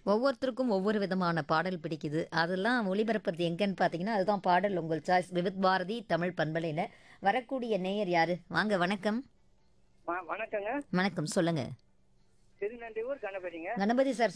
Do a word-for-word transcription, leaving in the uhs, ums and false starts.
ஒவ்வொருத்தருக்கும் ஒவ்வொரு விதமான பாடல் பிடிக்குது. அதெல்லாம் ஒளிபரப்புறது எங்கன்னு பார்த்தீங்கன்னா, அதுதான் பாடல் உங்கள் சாய்ஸ். விவித் பாரதி தமிழ் பண்பலையில. வரக்கூடிய நேயர் யாரு? வாங்க வணக்கம். வ வணக்கங்க. வணக்கம் சொல்லுங்க. திருநன்றியூர் கணபதிங்க. கணபதி சார்